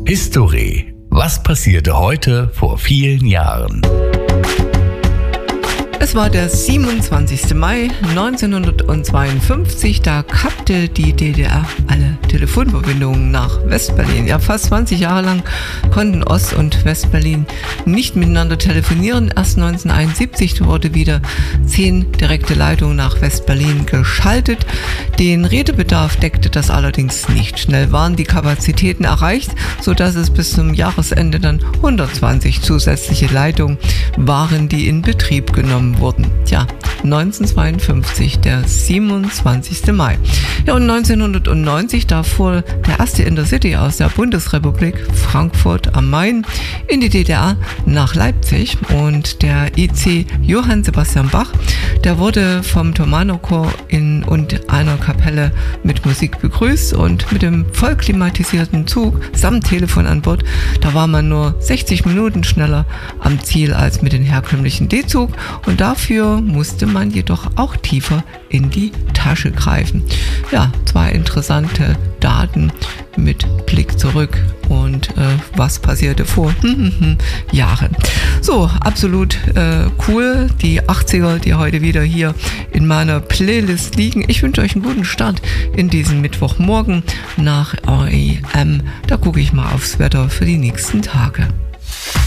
History. Was passierte heute vor vielen Jahren? Es war der 27. Mai 1952, da kappte die DDR alle Telefonverbindungen nach Westberlin. Ja, fast 20 Jahre lang konnten Ost- und Westberlin nicht miteinander telefonieren. Erst 1971 wurde wieder 10 direkte Leitungen nach Westberlin geschaltet. Den Redebedarf deckte das allerdings nicht. Schnell waren die Kapazitäten erreicht, sodass es bis zum Jahresende dann 120 zusätzliche Leitungen waren, die in Betrieb genommen wurden. Tja, 1952, der 27. Mai. Ja, und 1990, da fuhr der erste Intercity aus der Bundesrepublik Frankfurt am Main in die DDR nach Leipzig, und der IC Johann Sebastian Bach, der wurde vom Thomanerchor und einer Kapelle mit Musik begrüßt, und mit dem voll klimatisierten Zug samt Telefon an Bord, da war man nur 60 Minuten schneller am Ziel als mit dem herkömmlichen D-Zug, und dafür musste man jedoch auch tiefer in die Tasche greifen. Ja, 2 interessante Daten mit Blick zurück und was passierte vor Jahren. So, absolut cool. Die 80er, die heute wieder hier in meiner Playlist liegen. Ich wünsche euch einen guten Start in diesen Mittwochmorgen nach REM. Da gucke ich mal aufs Wetter für die nächsten Tage.